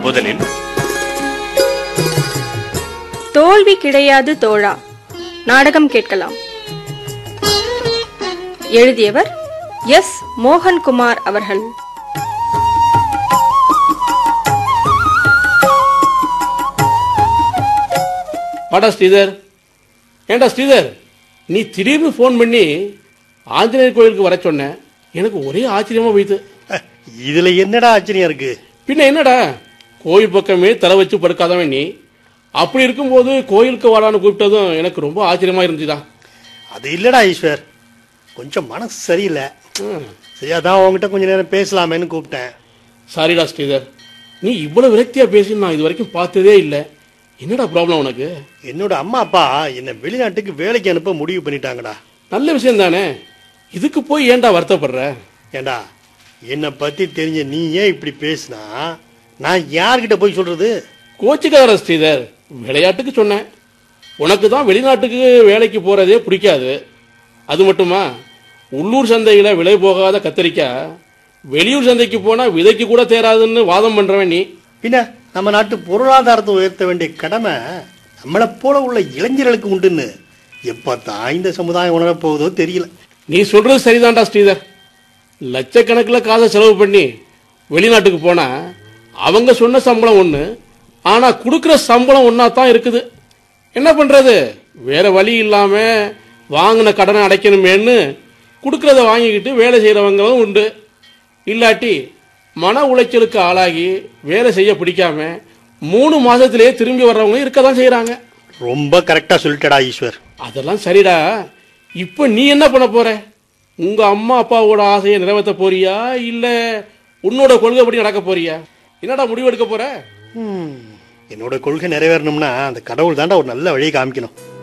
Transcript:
முதலில் தோல்வி கிடையாது தோழா நாடகம் கேட்கலாம். எழுதியவர் எஸ். மோகன்குமார் அவர்கள். வாடா ஸ்ரீதர். ஏண்டா ஸ்ரீதர், நீ திடீர்னு ஃபோன் பண்ணி ஆஞ்சநேயர் கோயிலுக்கு வர சொன்ன. எனக்கு ஒரே ஆச்சரியமா போயிட்டு. இதுல என்னடா ஆச்சரியம் இருக்கு? பின்ன என்னடா, கோயில் பக்கமே தலை வச்சு படுக்காதவன் நீ. அப்படி இருக்கும்போது கோயிலுக்கு வாடான்னு கூப்பிட்டதும் எனக்கு ரொம்ப ஆச்சரியமா இருந்துச்சுதான். அது இல்லடா ஈஸ்வர், கொஞ்சம் மனசு சரியில்லை. சரி, அதான் உங்ககிட்ட கொஞ்ச நேரம் பேசலாமேன்னு கூப்பிட்டேன். சாரிடா ஸ்ரீதர், நீ இவ்வளவு விரக்தியா பேசி நான் இது வரைக்கும் பார்த்ததே இல்லை. என்னடா ப்ராப்ளம் உனக்கு? என்னோட அம்மா அப்பா என்னை வெளிநாட்டுக்கு வேலைக்கு அனுப்ப முடிவு பண்ணிட்டாங்கடா. நல்ல விஷயம் தானே, இதுக்கு போய் ஏன்டா வருத்தப்படுற? ஏண்டா, என்னை பத்தி தெரிஞ்ச நீ ஏன் இப்படி பேசினா நான் யார்கிட்ட போய் சொல்றது? கோச்சுக்கார ஸ்ரீதர், விளையாட்டுக்கு சொன்னேன். உனக்கு தான் வெளிநாட்டுக்கு வேலைக்கு போறதே பிடிக்காது. அது மட்டுமா, உள்ளூர் சந்தையில் விலை போகாத கத்தரிக்காய் வெளியூர் சந்தைக்கு போனா விதைக்கு கூட தேராதுன்னு வாதம் பண்றவன் நீ. பின்ன நம்ம நாட்டு பொருளாதாரத்தை உயர்த்த வேண்டிய கடமை நம்மளை போல உள்ள இளைஞர்களுக்கு உண்டுன்னு எப்பத்தான் இந்த சமுதாயம் உணரப் போகுதோ தெரியல. நீ சொல்றது சரிதான்டா ஸ்ரீதர். லட்சக்கணக்கில் காசை செலவு பண்ணி வெளிநாட்டுக்கு போனா அவங்க சொன்ன சம்பளம் ஒன்று, ஆனா கொடுக்குற சம்பளம் ஒன்னா தான் இருக்குது. என்ன பண்றது, வேற வழி இல்லாம வாங்கின கடனை அடைக்கணுமேன்னு கொடுக்கறத வாங்கிக்கிட்டு வேலை செய்யறவங்களும் உண்டு. இல்லாட்டி மன உளைச்சலுக்கு ஆளாகி வேலை செய்ய பிடிக்காம 3 மாசத்திலேயே திரும்பி வர்றவங்க இருக்கதான் செய்யறாங்க. ரொம்ப கரெக்டா சொல்லிட்டடா ஈஸ்வர். அதெல்லாம் சரிடா. இப்ப நீ என்ன பண்ண போற? உங்க அம்மா அப்பாவோட ஆசையை நிறைவேற்ற போறியா, இல்ல உன்னோட கொள்கைப்படி நடக்க போறியா? என்னடா முடிவு எடுக்க போற? என்னோட கொள்கை நிறைவேறணும்னா அந்த கடவுள் தாண்டா ஒரு நல்ல வழியை காமிக்கணும்.